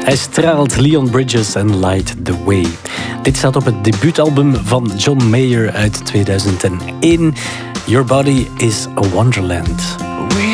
Hij straalt, Leon Bridges en Light the Way. Dit staat op het debuutalbum van John Mayer uit 2001. Your Body is a Wonderland.